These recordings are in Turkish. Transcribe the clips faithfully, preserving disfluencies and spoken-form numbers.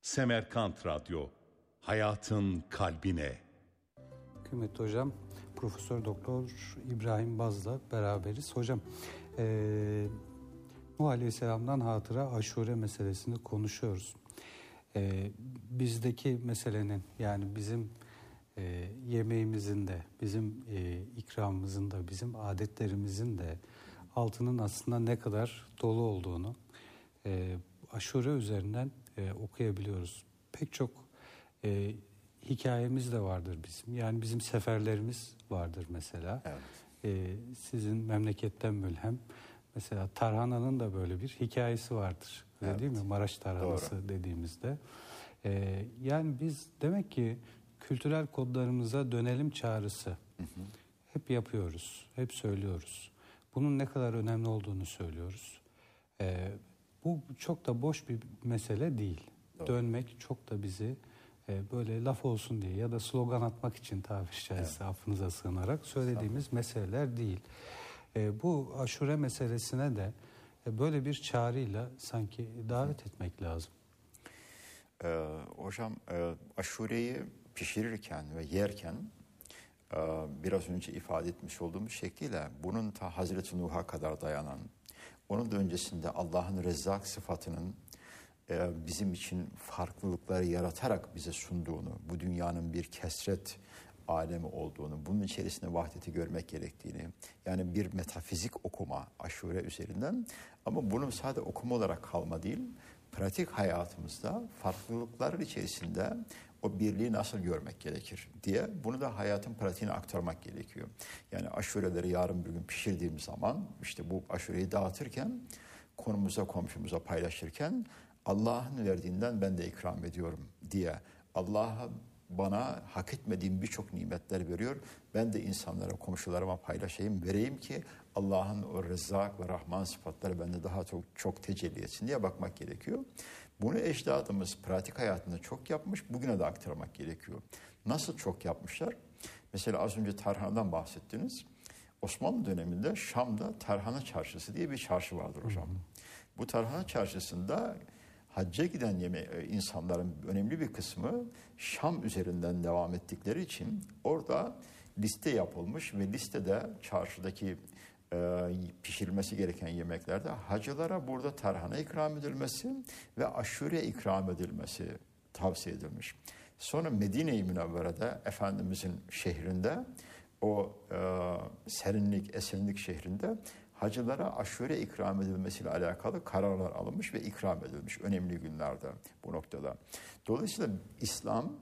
Semerkant Radyo, hayatın kalbine. Kıymetli hocam, Profesör Doktor İbrahim Baz'la beraberiz. Hocam, ee, Nuh Aleyhisselam'dan hatıra aşure meselesini konuşuyoruz. E, bizdeki meselenin, yani bizim e, yemeğimizin de, bizim e, ikramımızın da, bizim adetlerimizin de altının aslında ne kadar dolu olduğunu e, aşure üzerinden e, okuyabiliyoruz. Pek çok e, hikayemiz de vardır bizim. Yani bizim seferlerimiz vardır mesela. Evet. E, sizin memleketten mülhem. Mesela tarhananın da böyle bir hikayesi vardır. Öyle evet. Değil mi? Maraş tarhanası Doğru. dediğimizde. E, yani biz demek ki kültürel kodlarımıza dönelim çağrısı hı hı. hep yapıyoruz. Hep söylüyoruz. Bunun ne kadar önemli olduğunu söylüyoruz. E, bu çok da boş bir mesele değil. Doğru. Dönmek çok da bizi e, böyle laf olsun diye ya da slogan atmak için tabiri caizse evet. affınıza sığınarak söylediğimiz tamam. meseleler değil. E, bu aşure meselesine de e, böyle bir çağrıyla sanki davet Hı. etmek lazım. Ee, hocam e, aşureyi pişirirken ve yerken e, biraz önce ifade etmiş olduğumuz şekliyle bunun ta Hazreti Nuh'a kadar dayanan, onun da öncesinde Allah'ın Rezzak sıfatının e, bizim için farklılıkları yaratarak bize sunduğunu, bu dünyanın bir kesret alemi olduğunu, bunun içerisinde vahdeti görmek gerektiğini, yani bir metafizik okuma aşure üzerinden, ama bunun sadece okuma olarak kalma değil, pratik hayatımızda farklılıkların içerisinde o birliği nasıl görmek gerekir diye bunu da hayatın pratiğine aktarmak gerekiyor. Yani aşureleri yarın bir gün pişirdiğimiz zaman, işte bu aşureyi dağıtırken, konumuza, komşumuza paylaşırken Allah'ın verdiğinden ben de ikram ediyorum diye, Allah'a bana hak etmediğim birçok nimetler veriyor. Ben de insanlara, komşularıma paylaşayım, vereyim ki Allah'ın o Rezzak ve Rahman sıfatları bende daha çok, çok tecelli etsin diye bakmak gerekiyor. Bunu ecdadımız pratik hayatında çok yapmış, bugüne de aktarmak gerekiyor. Nasıl çok yapmışlar? Mesela az önce tarhanadan bahsettiniz. Osmanlı döneminde Şam'da Tarhana Çarşısı diye bir çarşı vardır hocam. Hı hı. Bu Tarhana Çarşısı'nda hacca giden yeme insanların önemli bir kısmı Şam üzerinden devam ettikleri için orada liste yapılmış ve listede çarşıdaki e, pişirilmesi gereken yemeklerde hacılara burada tarhana ikram edilmesi ve aşure ikram edilmesi tavsiye edilmiş. Sonra Medine-i Münevvere'de Efendimizin şehrinde, o e, serinlik, esenlik şehrinde hacılara aşure ikram edilmesiyle alakalı kararlar alınmış ve ikram edilmiş önemli günlerde bu noktada. Dolayısıyla İslam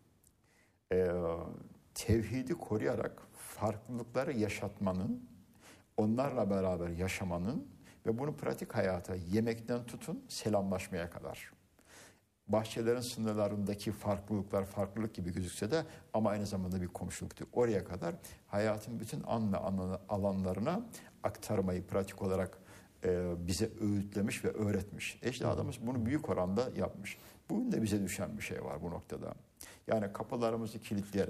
e, tevhidi koruyarak farklılıkları yaşatmanın, onlarla beraber yaşamanın ve bunu pratik hayata, yemekten tutun selamlaşmaya kadar, bahçelerin sınırlarındaki farklılıklar farklılık gibi gözükse de ama aynı zamanda bir komşuluktu. Oraya kadar hayatın bütün an ve alanlarına aktarmayı pratik olarak e, bize öğütlemiş ve öğretmiş. Ecdadımız bunu büyük oranda yapmış. Bugün de bize düşen bir şey var bu noktada. Yani kapılarımızı kilitleyerek,